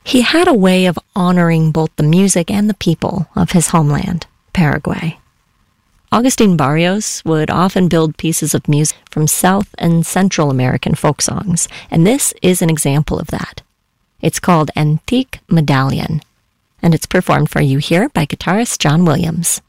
He had a way of honoring both the music and the people of his homeland, Paraguay. Agustin Barrios would often build pieces of music from South and Central American folk songs, and this is an example of that. It's called Antique Medallion, and it's performed for you here by guitarist John Williams.